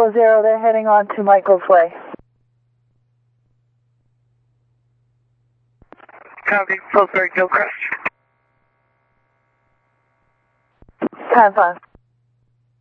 240, they're heading on to Michael's Way. Copy, Pillsbury, Gilchrist. Time 5.